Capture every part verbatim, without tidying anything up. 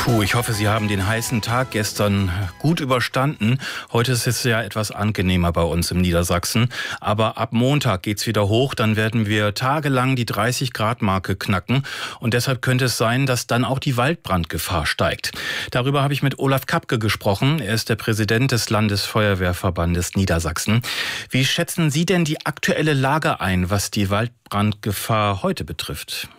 Puh, ich hoffe, Sie haben den heißen Tag gestern gut überstanden. Heute ist es ja etwas angenehmer bei uns im Niedersachsen. Aber ab Montag geht's wieder hoch. Dann werden wir tagelang die dreißig Grad Marke knacken. Und deshalb könnte es sein, dass dann auch die Waldbrandgefahr steigt. Darüber habe ich mit Olaf Kapke gesprochen. Er ist der Präsident des Landesfeuerwehrverbandes Niedersachsen. Wie schätzen Sie denn die aktuelle Lage ein, was die Waldbrandgefahr heute betrifft?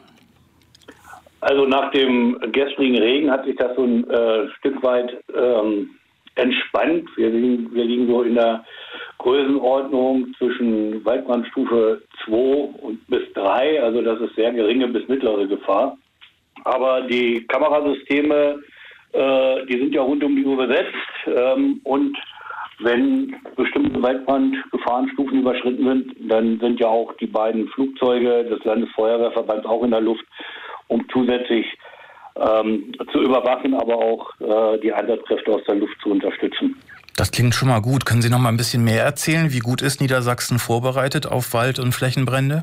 Also nach dem gestrigen Regen hat sich das so ein äh, Stück weit ähm, entspannt. Wir liegen, wir liegen so in der Größenordnung zwischen Waldbrandstufe zwei und bis drei. Also das ist sehr geringe bis mittlere Gefahr. Aber die Kamerasysteme, äh, die sind ja rund um die Uhr besetzt. Ähm, und wenn bestimmte Waldbrandgefahrenstufen überschritten sind, dann sind ja auch die beiden Flugzeuge des Landesfeuerwehrverbands auch in der Luft, um zusätzlich ähm, zu überwachen, aber auch äh, die Einsatzkräfte aus der Luft zu unterstützen. Das klingt schon mal gut. Können Sie noch mal ein bisschen mehr erzählen? Wie gut ist Niedersachsen vorbereitet auf Wald- und Flächenbrände?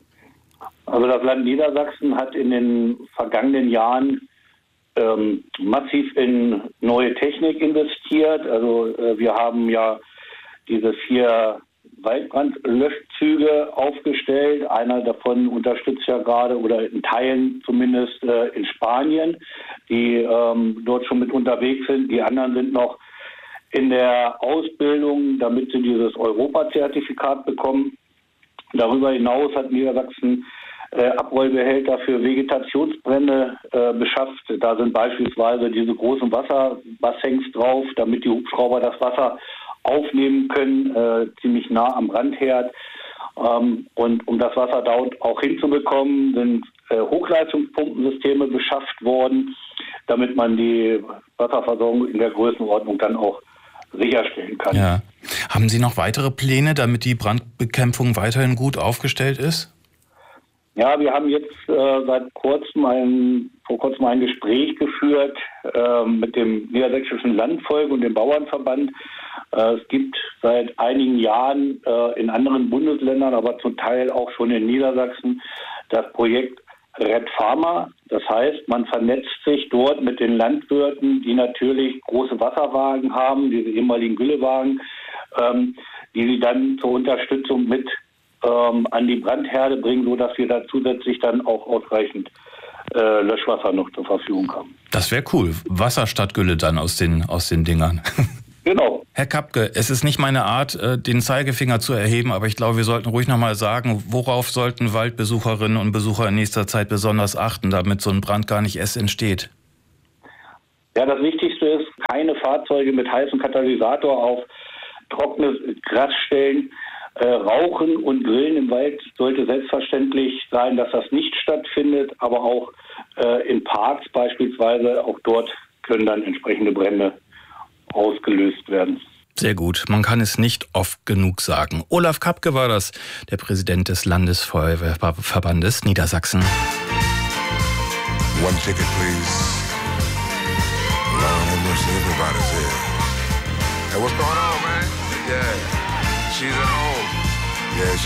Also das Land Niedersachsen hat in den vergangenen Jahren ähm, massiv in neue Technik investiert. Also äh, wir haben ja diese vier Waldbrandlöschzüge aufgestellt. Einer davon unterstützt ja gerade oder in Teilen zumindest äh, in Spanien, die ähm, dort schon mit unterwegs sind. Die anderen sind noch in der Ausbildung, damit sie dieses Europa-Zertifikat bekommen. Darüber hinaus hat Niedersachsen äh, Abrollbehälter für Vegetationsbrände äh, beschafft. Da sind beispielsweise diese großen Wasserbassins drauf, damit die Hubschrauber das Wasser aufnehmen können, äh, ziemlich nah am Brandherd. Ähm, und um das Wasser dort auch hinzubekommen, sind äh, Hochleistungspumpensysteme beschafft worden, damit man die Wasserversorgung in der Größenordnung dann auch sicherstellen kann. Ja. Haben Sie noch weitere Pläne, damit die Brandbekämpfung weiterhin gut aufgestellt ist? Ja, wir haben jetzt äh, seit kurzem ein, vor kurzem ein Gespräch geführt äh, mit dem Niedersächsischen Landvolk und dem Bauernverband. Äh, es gibt seit einigen Jahren äh, in anderen Bundesländern, aber zum Teil auch schon in Niedersachsen, das Projekt Red Farmer. Das heißt, man vernetzt sich dort mit den Landwirten, die natürlich große Wasserwagen haben, diese ehemaligen Güllewagen, ähm, die sie dann zur Unterstützung mit ähm, an die Brandherde bringen, sodass wir da zusätzlich dann auch ausreichend äh, Löschwasser noch zur Verfügung haben. Das wäre cool. Wasser statt Gülle dann aus den, aus den Dingern. Genau. Herr Kapke, es ist nicht meine Art, den Zeigefinger zu erheben, aber ich glaube, wir sollten ruhig noch mal sagen, worauf sollten Waldbesucherinnen und Besucher in nächster Zeit besonders achten, damit so ein Brand gar nicht erst entsteht? Ja, das Wichtigste ist, keine Fahrzeuge mit heißem Katalysator auf trockene Grasstellen. Äh, Rauchen und Grillen im Wald sollte selbstverständlich sein, dass das nicht stattfindet, aber auch äh, in Parks beispielsweise, auch dort können dann entsprechende Brände ausgelöst werden. Sehr gut. Man kann es nicht oft genug sagen. Olaf Kapke war das, der Präsident des Landesfeuerwehrverbandes Niedersachsen. One ticket, please. Lord have mercy, everybody's here. Hey, what's going on, man? Yeah, she's at home. Yeah,